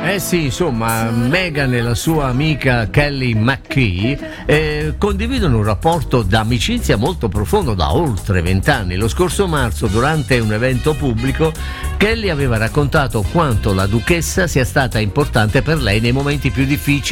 Eh sì, insomma, Meghan e la sua amica Kelly McKee condividono un rapporto d'amicizia molto profondo da oltre 20 anni. Lo scorso marzo, durante un evento pubblico, Kelly aveva raccontato quanto la duchessa sia stata importante per lei nei momenti più difficili